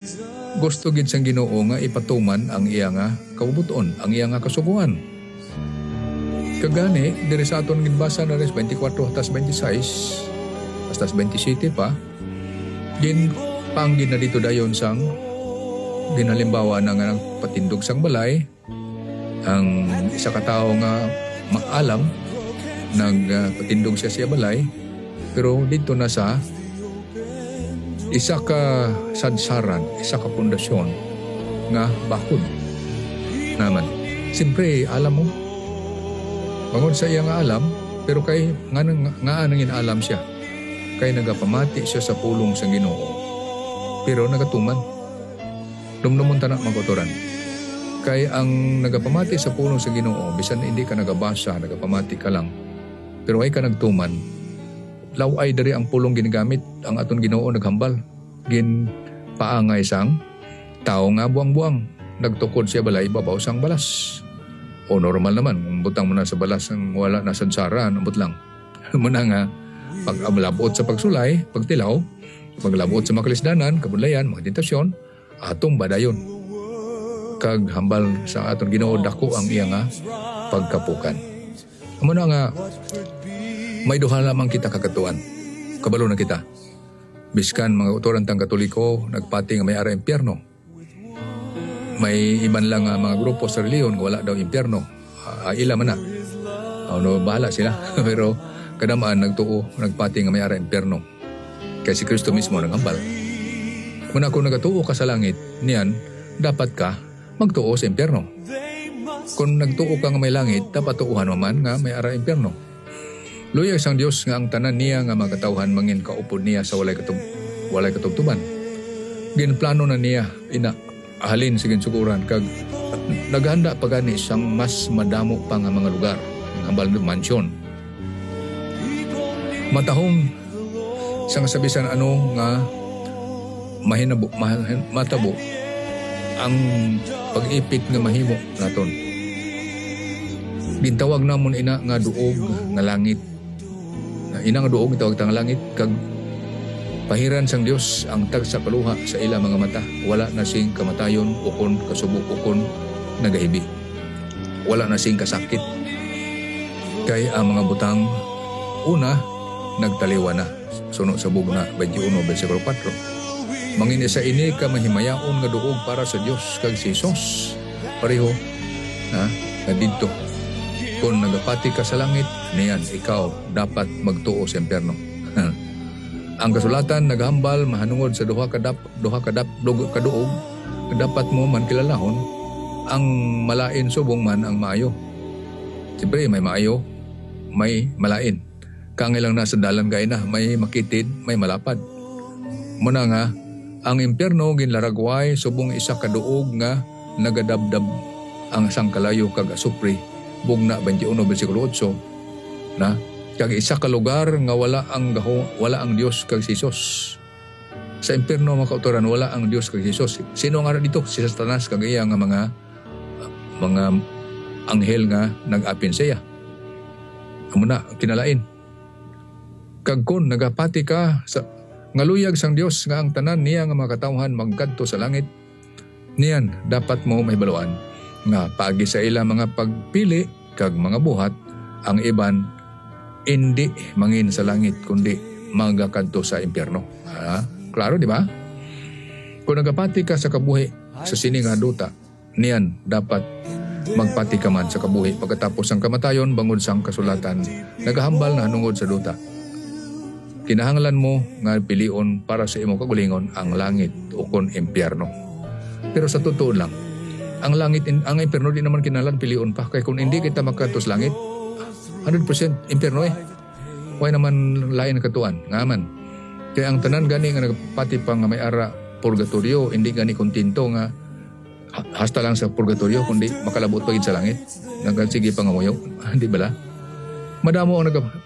gusto gid sang Ginoo nga ipatuman ang iya nga kabubuton, ang iya nga kasuguan. Kagani diri sa aton ginbasa na res 24 hasta 26 hasta 27 pa gin panggin na dito dayon sang ginalimbawa na nga patindog sang balay ang isa ka tawo nga maalam nagpatindog siya balay pero dito na sa isa ka sadsaran, isa ka pundasyon nga bakod naman. Siyempre alam mo bangod sa iya nga alam pero kay nga nangin alam siya kay nagapamati siya sa pulong sa Ginoo pero nagatuman dumdumon ta na maguturan kay ang nagapamati sa pulong sa Ginoo bisan hindi ka nagabasa nagapamati ka lang pero ay ka nagtuman law ay dari ang pulong ginagamit ang aton Ginoo naghambal gin paangay sang tao nga buang-buang nagtukod siya balay babaw sang balas o normal naman butang mo na sa balas ang wala na sadsaran ambot lang muna nga pag ablabot sa pagsulay pagtilaw paglabot sa makalisdanan kabudlayan meditasyon atong badayon kag hambal sa aton Ginoo dako ang iya nga pagkapukan muna nga may duha lamang kita kakatuan. Kabalo na kita. Biskan mga utoran tang Katoliko, nagpati nga may ara impyerno. May iban lang mga grupo sa reliyon nga wala daw impyerno. Ila man na. Ano, bahala sila. Pero kadamaan nagtuo, nagpati nga may ara impyerno. Kaya si Kristo mismo naghambal. Kung ako nagatuo ka sa langit, niyan, dapat ka magtuo sa impyerno. Kung nagtuo ka nga may langit, dapat tuuhan naman nga may ara impyerno. Luyag sang Dios nga ang tanan niya nga makatawhan mangin kaupod niya sa walay katubtuban. Ginplano na niya ahalin sa ginsukuran kag naghanda pa gani sang mas madamo pa nga mga lugar ng hambal ng mansyon. Matahong sang sabisan ano nga matabo ang pag-ipit nga mahimo naton. Gintawag namon ina nga duog nga langit. Ina nga duog tawag tang langit kag pahiran sang Dios ang tag sa kaluha sa ila mga mata. Wala na sing kamatayon ukon kasubok ukon nagahibi. Wala na sing kasakit. Kay ang mga butang una nagtaliwa na. Suno sa bugna 21 bersikulo 4. Mangin sa ini ka mahimayaon nga duog para sa Dios kag si Jesus. Pareho na didto. Kung nagapati ka sa langit, niyan ikaw dapat magtuo sa impyerno. Ang kasulatan naghambal mahanungod sa duha kaduog dapat mo man kilalahon ang malain subong man ang maayo. Siyempre may maayo, may malain. Kangilang nasa dalan gay na may makitid, may malapad. Muna nga ang impyerno ginlaragway subong isa kaduog nga nagadabdab ang sangkalayo kag asupri. Bugna 21 bersikulo 8 na kag isa ka lugar nga wala ang Dios kag si Jesus. Sa impierno mga kautoran wala ang Dios kag Jesus. Sino nga dito? Si Satanas kag iya nga mga anghel nga nag-apin siya. Amo na kinalain. Kag kun nagapati ka sa ngaluyag sang Dios nga ang tanan niya nga makatawhan magkadto sa langit. Niyan dapat mo mahibaluan nga pagi sa ila mga pagpili kag mga buhat ang iban hindi mangin sa langit kundi magakadto sa impyerno. Klaro di ba? Kung nagapati ka sa kabuhi sa sini nga duta, niyan dapat magpati ka man sa kabuhi pagkatapos ang kamatayon bangod sang kasulatan nagahambal na hanungod sa duta. Kinahanglan mo nga pilion para sa imong kagulingon ang langit o kon impyerno. Pero sa totoo lang ang langit, ang impyerno di naman kinalan pilion pa. Kaya kung hindi kita magkatos langit, 100% impyerno Huwag naman lain katuan. Nga man. Kaya ang tanan gani nga nagpati pa nga may ara purgatorio, hindi gani kontinto nga hasta lang sa purgatorio, kundi makalabot pagid sa langit. Sige pa nga muyo. Di bala? Madamo ang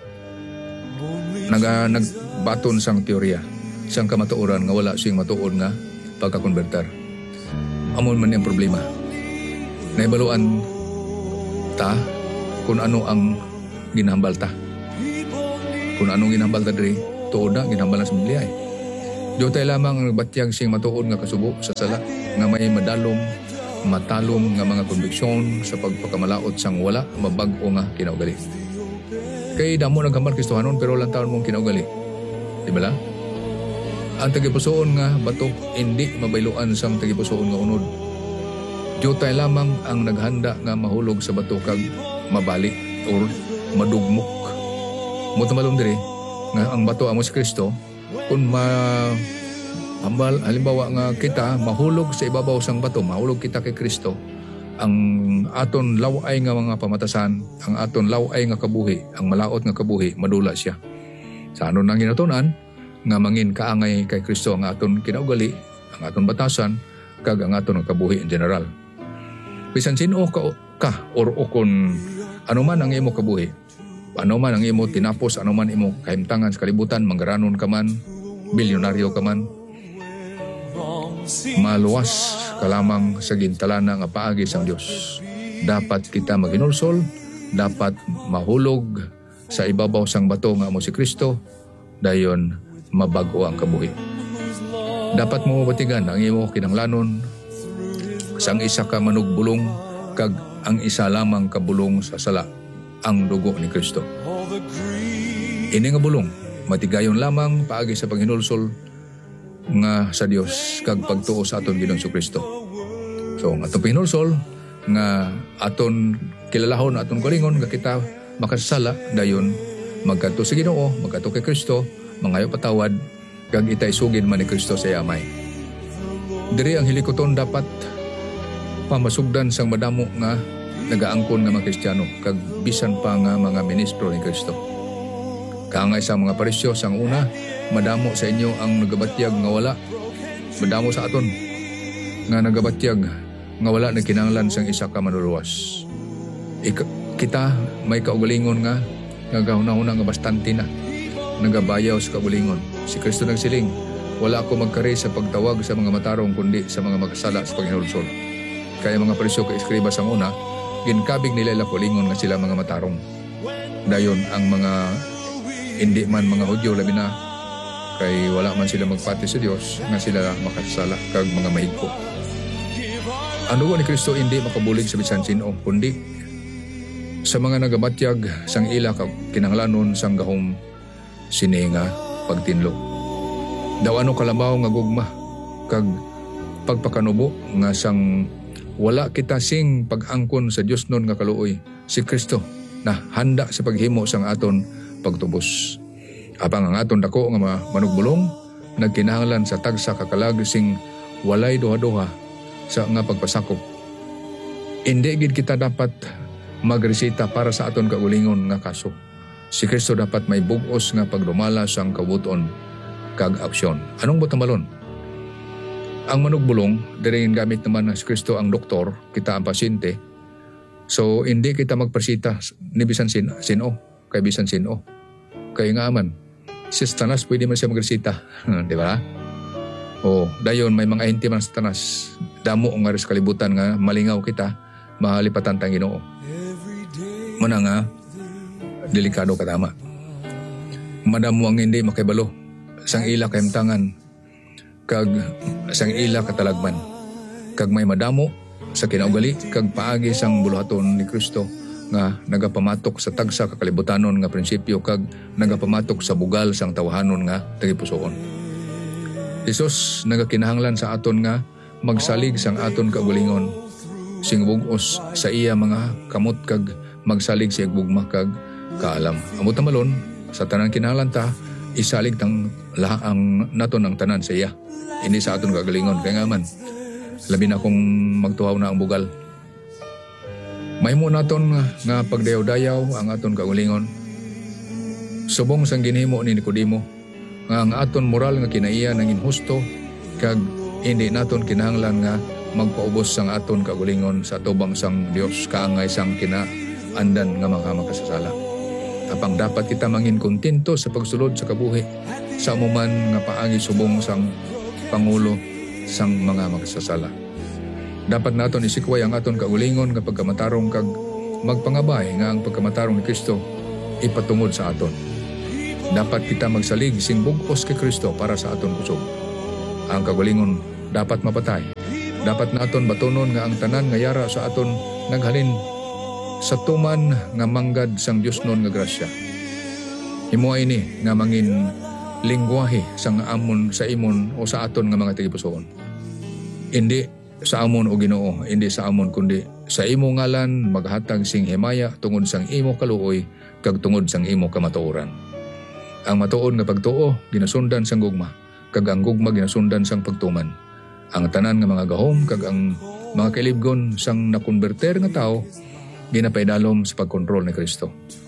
nagbaton sang teorya. Sang kamatuoran nga wala siyang matuod nga pagkakonverter. Amon man yung problema. Naibaluan ta kung ano ang ginahambal ta. Kung anong ginahambal ta diri, tuod na ginahambal na sa Biblia. Diotay lamang ang nagbatyag sing matuod nga kasubo sa sala nga may matalom nga mga konbiksyon sa pagpakamalaot sang wala mabag-o nga kinaugali. Kay damo naghamar Kristohanon pero lang taon mong kinaugali. Di ba la? Ang tagipusoon nga bato hindi mabayloan sang tagipusoon nga unod. Diotay lamang ang naghanda nga mahulog sa bato kag mabali or madugmok. Mutamalong diri nga ang bato amo si Kristo kung halimbawa nga kita mahulog sa ibabaw sang bato, mahulog kita kay Kristo, ang aton laway nga mga pamatasan, ang aton laway nga kabuhi, ang malaot nga kabuhi, madula siya. Sa ano nang ginatunan, nga mangin kaangay kay Kristo ang aton kinaugali, ang aton batasan, kag ang aton nga kabuhi in general. Bisan sino ka or kung ano man ang imo kabuhi, ano man ang imo tinapos, ano man imo kahimtangan sa kalibutan, manggaranon ka man, bilyonaryo ka man, maluwas ka lamang sa gintalana nga paagi sang Dios. Dapat kita maginulsol, dapat mahulog sa ibabaw sang bato nga amo si Kristo, dayon mabago ang kabuhi. Dapat mo batigan ang imo kinanglanon sang isa ka manugbulong kag ang isa lamang kabulong sa sala, ang dugo ni Kristo. Ini nga bulong matigayon lamang paagi sa paghinulsol nga sa Dios kag pagtuo sa aton Ginoong Kristo. So ang atong paghinulsol nga aton kilalahon, aton galingon nga kita makasala, dayon magkadto sa Ginoo, magkadto kay Kristo, mangayo patawad kag itay sugid man ni Kristo sa amay. Diri ang hilikoton dapat pamasugdan sang madamo nga nagaangkon nga mga Kristiyano kag bisan pa nga mga ministro ni Kristo. Kaangay sa mga parisyo sang una, madamo sa inyo ang nagabatyag nga wala, madamo sa aton nga nagabatyag nga wala na kinahanglan sang isa ka manluluwas. Kita may kaugalingon nga nagahuna-huna nga bastante na nagabayaw sa kaugalingon. Si Kristo nagsiling, wala ako magkari sa pagtawag sa mga matarong kundi sa mga magkasala sa paghinulsol. Kaya mga parisyo ka eskriba sang una, ginkabig nila lakulingon nga sila mga matarong. Dayon ang mga hindi man mga Hudyo labi na kay wala man sila magpati sa Dios nga sila makasala kag mga mahigko. Ang dugo ni Kristo hindi makabulig sa bisan sino kundi sa mga nagabatyag sang ila kag kinahanglanon sang gahom sininga pagtinlo. Daw ano kalabaw nga gugma kag pagpakanubo nga sang wala kita sing pag-angkon sa Dios nun nga kaluoy, si Kristo na handa sa paghimo sang aton pagtubos. Apang ang aton dako nga manugbulong nagkinahanglan sa tagsa kakalag sing walay duha-duha sa nga pagpasakop. Indi gid kita dapat magresita para sa aton kaugalingon nga kaso. Si Kristo dapat may bug-os nga pagdumala sang kabuton kag aksyon. Anong botamalon? Ang manugbulong, diring gamit naman ng Kristo ang doktor, kita ang pasyente. So, hindi kita magpresita ni bisan sino, kay bisan sino. Kaya nga man, si Satanas pwede man siya magresita. Di ba? O, dayon may mga ahente man sa Satanas. Damo nga rin sa kalibutan nga malingaw kita, mahalipatan tang Ginoo. Muna nga, delikado katama. Madamo ang hindi makibalo. Sang ila kayamtangan, kag sang ila katalagman, kag may madamo sa kinaugali kag paagi sang buluhaton ni Kristo nga nagapamatok sa tagsa kakalibutanon nga prinsipyo kag nagapamatok sa bugal sang tawahanon nga tagipusoon. Jesus nagakinahanglan sa aton nga magsalig sang aton kaugalingon sing bug-os sa iya mga kamot kag magsalig sa igbugma kag kaalam. Amot malon sa tanan kinahanglan ta isalig tang laang naton ang tanan sa iya. Ini sa aton kagalingon. Kaya nga man, labi na kung magtuhaw na ang bugal. Mahimo naton nga pagdayaw-dayaw ang aton kagalingon. Subong sang ginhimo ni Nicodemo, nga ang aton moral nga kinaiya nang inhusto, kag hindi naton kinahanglan nga magpaubos sang aton kagalingon sa tubang sang Dios kaangay sang kinaandan nga mga makasasala. Apang dapat kita mangin kontento sa pagsulod sa kabuhi sa amuman nga paagi subong sang Pangulo sang mga magsasala. Dapat naton isikway ang aton kaugalingon nga pagkamatarong kag magpangabay nga ang pagkamatarong ni Kristo ipatungod sa aton. Dapat kita magsalig sing bug-os kay Kristo para sa aton kusog. Ang kagalingon dapat mapatay. Dapat naton batunon nga ang tanan nga yara sa aton naghalin sa tuman nga manggad sang Dios non nga grasya. Himuay ni nga mangin lingwahe sang amon sa imon o sa aton nga mga tagipusoon. Hindi sa amon o Ginoo, hindi sa amon kundi sa imo ngalan maghatag sing himaya tungod sang imo kaluoy kag tungod sang imo kamatuoran. Ang matuon nga pagtuo ginasundan sang gugma, kag ang gugma ginasundan sang pagtuman. Ang tanan nga mga gahom kag ang mga kailibgon sang nakonberter nga tao ginapaydalom sa pagkontrol ni Kristo.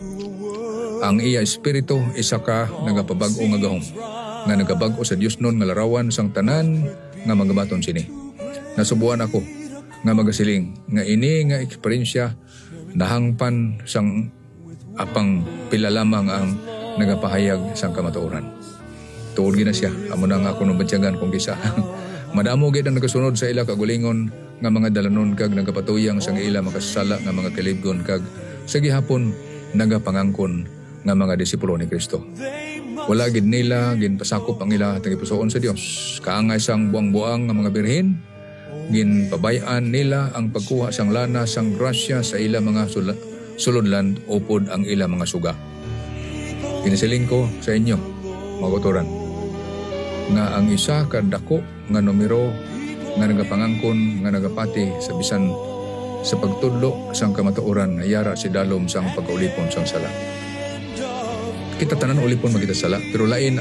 Ang iya espiritu isa ka nagapabag-o nga gahom nga nagabag-o sa Dios non nga larawan sang tanan nga magabaton sini. Nasubuan ako nga magasiling nga ini nga eksperyensya nahangpan sang apang pila lamang ang nagapahayag sang kamatuoran. Tuod gina siya, amo na nga ako nabantyagan kung kisa. Madamo gid ang nagasunod sa ila kagulingon nga mga dalanon kag nagapatuyang sang ila makasala nga mga kalibgon kag sa gihapon nagapangangkon nga mga disipulo ni Kristo. Wala gid nila ginpasakop ang ila tagipusoon sa Dios. Kaangay sang buang-buang nga mga birhen, ginpabayan nila ang pagkuha sang lana sang grasya sa ila mga sulodland upod ang ila mga suga. Pinasiling ko sa inyo, mga kauturan, nga ang isa kadako nga numero nga nagapangangkon nga nagapati sa bisan sa pagtudlo sang kamatuoran yara si dalom sang pagkaulipon sang sala. Kita tanan ulipon magita sala, pero lain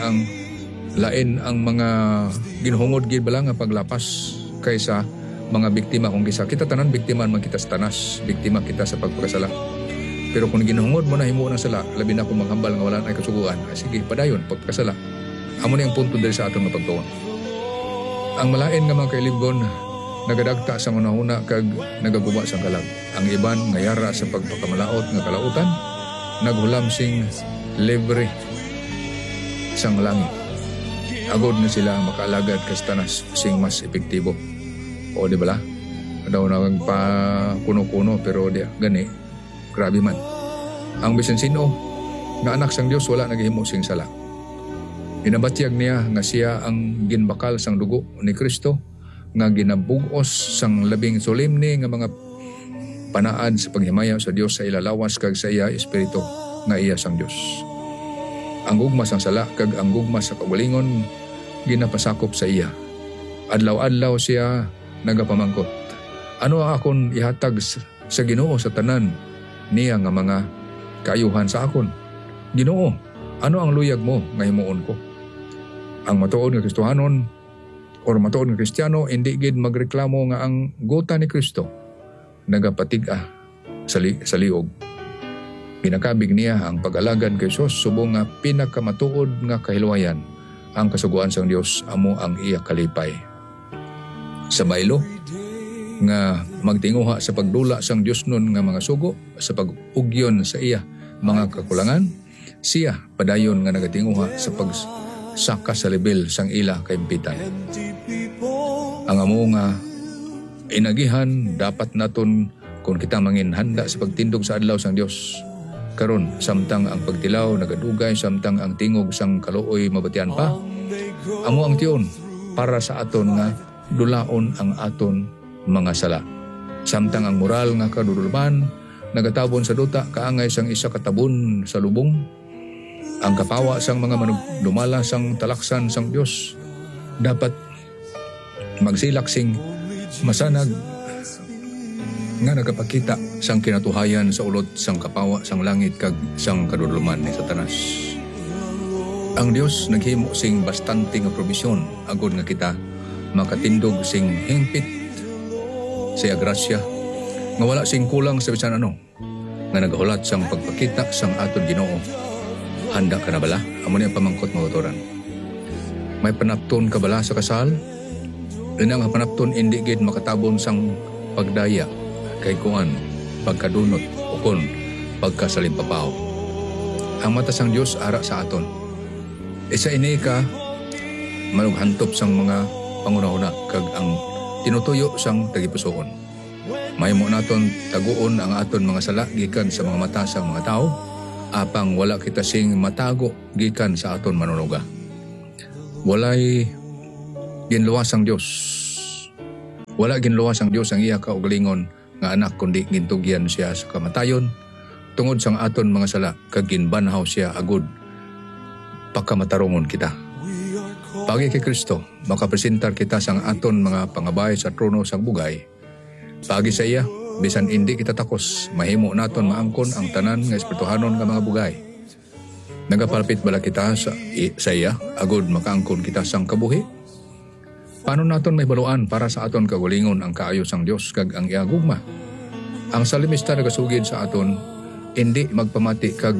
ang mga ginhungod gid bala nga paglapas kaysa mga biktima kung kisa. Kita tanan biktima man kita sa tanas, biktima kita sa pagpakasala. Pero kung ginhungod mo na himo ng sala, labi na kung maghambal nga wala ay kasuguan, ay sige padayon pagpakasala. Amo na ang punto diri sa aton nga pagtuon. Ang malain nga mga kailibgon nagadagta sa hunahuna kag nagaguba sang kalag. Ang iban nga yara sa pagpakamalaot nga kalautan naghulam sing libre sang langit. Agod na sila makaalagad kas tanas sing mas epektibo. O di bala? Daw nagpa kuno-kuno pero di gani. Grabe man. Ang bisan sino nga anak sang Dios wala naghimo sing sala. Inabatyag niya nga siya ang ginbakal sang dugo ni Kristo nga ginabugos sang labing solemne nga mga panaad sa paghimaya sa Dios sa ilalawas kag sa iya espiritu nga iya sang Dios. Ang gugma sang sala kag ang gugma sa kagalingon ginapasakop sa iya. Adlaw-adlaw siya nagapamangkot. Ano ang akon ihatag sa Ginoo sa tanan niya nga mga kaayuhan sa akon? Ginoo, ano ang luyag mo nga himuon ko? Ang matuod nga Kristohanon or matuod nga Kristiyano hindi gid magreklamo nga ang gota ni Kristo nagapatig-a sa liog. Pinakabig niya ang pag-alagad kay Sos subong nga pinakamatuod nga kahilwayan. Ang kasuguan sang Dios amo ang iya kalipay. Sa baylo nga magtinguha sa pagdula sang Dios nun nga mga sugo sa pag-ugyon sa iya mga kakulangan, siya padayon nga nagatinguha sa pagsaka sa level sang ila kaimpitan. Ang amo nga inagihan dapat naton kung kita mangin handa sa pagtindog sa adlaw sang Dios. Karon samtang ang pagtilaw nagadugay, samtang ang tingog sang kaluoy mabatian pa, amo ang tiyon para sa aton nga dulaon ang aton mga sala. Samtang ang moral nga kadudulban nagatabon sa duta kaangay sang isa katabon sa lubong, ang kapawa sang mga manugdumala sang talaksan sang Dios dapat magsilak sing masanag nga nagapakita sang kinatuhayan sa ulot sang kapawa sang langit kag sang kaduduluman ni Satanas. Ang Dios naghimo sing bastante nga probisyon agod nga kita makatindog sing hingpit sa grasya nga wala sing kulang sa bisan ano nga nagahulat sang pagpakita sang aton Ginoo. Handa ka na bala? Amo ni ang pamangkot mga kauturan. May panapton ka bala sa kasal? Ina nga panapton hindi gid makatabon sang pagdaya kay kuan pagkadunot o kon pagkasalimpapaw. Ang mata sang Dios ara sa aton. Isa ini ka manughantop sang mga pangunahuna kag ang tinutuyo sang tagipusoon. Mahimo naton taguon ang aton mga sala gikan sa mga mata sang mga tao apang wala kita sing matago gikan sa aton manunuga. Walay ginluwas ang Dios. Wala ginluwas ang Dios ang iya kaugalingon nga anak kundi gintugyan siya sa kamatayon tungod sang aton mga sala kag ginbanhaw siya agud pagkamatarongon kita. Pagi kay Kristo, makapresentar kita sang aton mga pangabay sa trono sang bugay. Pagi sa iya, bisan hindi kita takos, mahimo naton maangkon ang tanan nga espirituhanon nga mga bugay. Nagapalpit bala kita sa iya, agud makaangkon kita sang kabuhi? Paano naton may baluan para sa aton kagulingon ang kaayos sang Dios kag ang iya gugma? Ang salimista nagasugid sa aton, hindi magpamati kag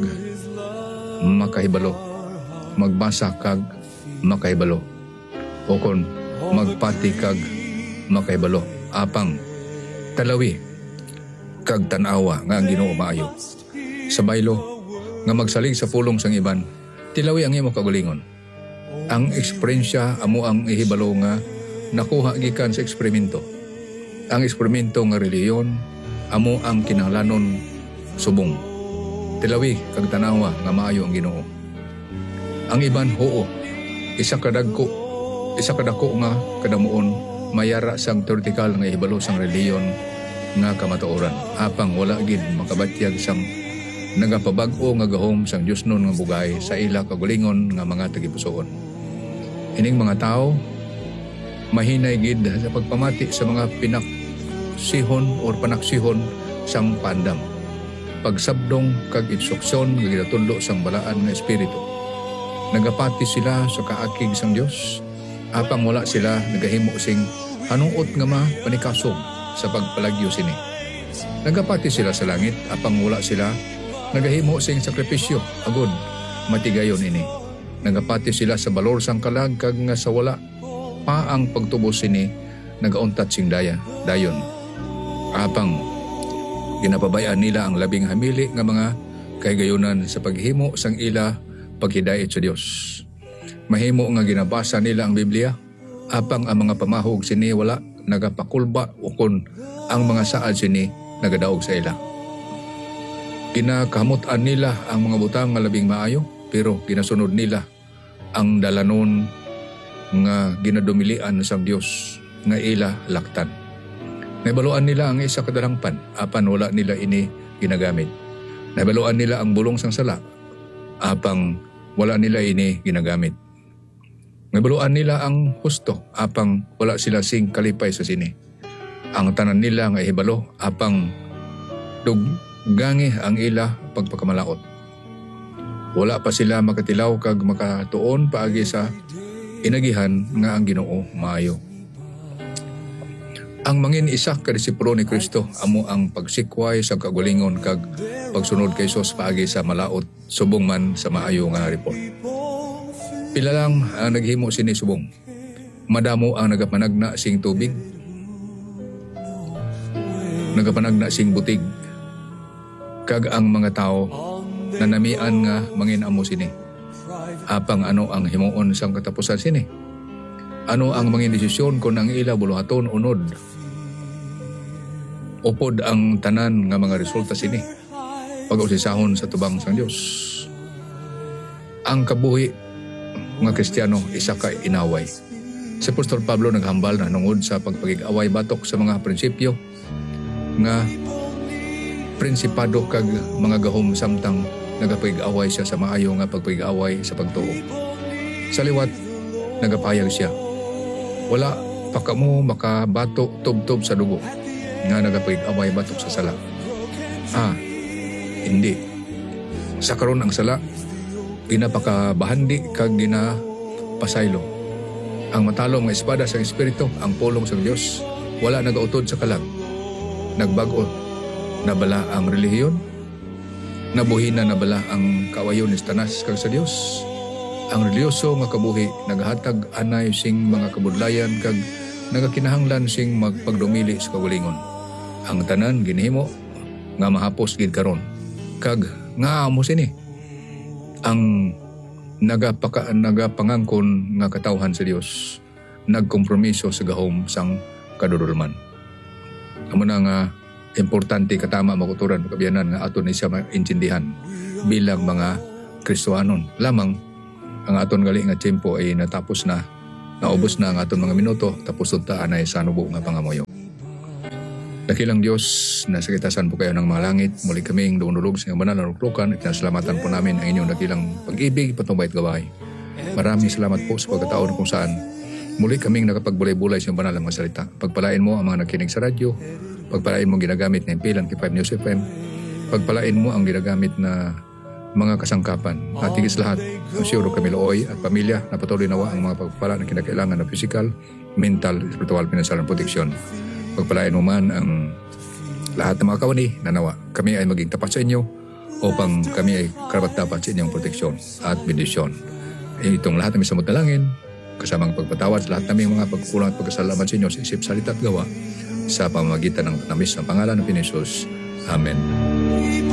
makahibalo, magbasa kag makahibalo, o kon magpati kag makahibalo, apang talawi kag tanawa nga ang Ginoo maayo. Sa baylo nga magsalig sa pulong sang iban, tilawi ang imo kagulingon. Ang eksperyensya amo ang ihibalo nga nakuha gikan sa eksperimento. Ang eksperimento nga reliyon amo ang kinahanglanon subong. Tilawi kag tanawa nga maayo ang Ginoo. Ang iban hoo, isa kadako nga kadamuon mayara sang teoretikal nga ihibalo sang reliyon nga kamatuoran. Apang wala gid makabatyag sang nagapabag-o nga gahom sang Diosnon nga bugay sa ila kagulingon nga mga tagipusoon. Ining mga tao mahinay gid sa pagpamati sa mga pinaksihon or panaksihon sang pandam. Pagsabdong kag instruksyon nga ginatulo sang balaan nga espiritu. Nagapati sila sa kaakig sang Dios, apang wala sila nagahimo sing hanuot nga mapanikasog sa pagpalagyo sini. Nagapati sila sa langit, apang wala sila nagahimo sing sakripisyo, agud matigayon ini. Nagapati sila sa balor sang kalag kag nga sa wala pa ang pagtubos sini nagauntat sing dayon. Apang ginapabayaan nila ang labing hamili nga mga kahigayonan sa paghimo sang ila paghidait sa Dios. Mahimo nga ginabasa nila ang Biblia, apang ang mga pamahog sini wala nagapakulba o kun ang mga saad sini nagadaog sa ila. Kinakamutan nila ang mga butang nga labing maayo, pero ginasunod nila ang dalanon nga ginadumilian sa Dios nga ila laktan. Nabaluan nila ang isa kadalangpan, apan wala nila ini ginagamit. Nabaluan nila ang bulong sang sala, apang wala nila ini ginagamit. Nabaluan nila ang husto, apang wala sila sing kalipay sa sini. Ang tanan nila nga ihibalo, apang duggangi ang ila pagpakamalaot. Wala pa sila makatilaw kag makatuon paagi sa inagihan nga ang Ginoo maayo. Ang mangin isa ka disipulo ni Kristo amo ang pagsikway sa kagulingon kag pagsunod kay Sos paagi sa malaot subong man sa maayo nga report. Pila lang ang naghimo sini subong. Madamo ang nagapanagna sing tubig, nagapanagna sing butig, kag ang mga tao nanamian nga mangin amo sini. Apang ano ang himuon sang katapusan sini? Ano ang mangin desisyon kung ang ila buluhaton unod? Upod ang tanan nga mga resulta sini pag-usisahon sa tubang sang Dios. Ang kabuhi nga Kristiyano isa ka inaway. Si Apostol Pablo naghambal na nungod sa pagpagig-away batok sa mga prinsipyo nga prinsipado kag mga gahom samtang nagapagig-away siya sa maayo nga pagpagig-away sa pagtuo. Sa liwat nagapayag siya. Wala pa kamo makabato tubtob sa dugo nga nagapagig-away batok sa sala. Hindi. Sa karon ang sala ginapakabahandi kag ginapasaylo. Ang matalom nga espada sa espiritu, ang pulong sa Dios, wala nagautod sa kalag. Nagbago na bala ang relihiyon, nabuhina na bala ang kawayon ni tanas kag sa Dios. Ang reliyoso nga kabuhi naghatag anay sing mga kabudlayan kag nagakinahanglan sing magpagdumili sa kagulingon. Ang tanan ginhimo nga mahapos gid karon. Kag nga amo sini ang nagapangangkon nga katawhan sa Dios, nagkompromiso sa gahom sang kadudulman. Amo na nga importante katama makuturan pagkabiyanan nga aton ni siya maintindihan bilang mga Kristohanon. Lamang ang aton gali nga tiyempo ay natapos na Naubos na ang aton mga minuto, tapos untaan ay sa nubo nga pangamoyo. Dakilang Diyos, nasa kitasan po kayo ng mga langit. Muli kaming doon-dulog sa inyong banal na ruklukan at pinasalamatan po namin ang inyong dakilang pag-ibig, patnubayat gaway. Maraming salamat po sa pagkataon kung saan muli kaming nakapagbulay-bulay sa inyong banal na mga salita. Pagpalain mo ang mga nakinig sa radyo, pagpalain mo ang ginagamit na impilan kay 5 News FM, pagpalain mo ang ginagamit na mga kasangkapan. At higit sa lahat, masyuro kami looy at pamilya na patuloy nawa ang mga pagpapala na kinakailangan na physical, mental, spiritual, financial, and protection. Pagpalain mo man ang lahat ng mga kawani na nawa kami ay maging tapat sa inyo upang kami ay karapat-dapat sa inyong proteksyon at bendisyon. Itong lahat ng samot na langin, kasamang pagpatawad sa lahat ng mga pagkukulang at pagkasalamat sa inyo sa isip, salita at gawa sa pamamagitan ng tamis ng pangalan ng Panginoon Jesus. Amen.